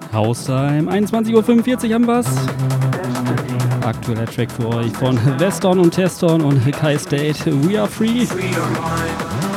Haustime, 21:45 Uhr haben wir's. Aktueller Track für euch von Weston und Teston und Kai State, We Are Free.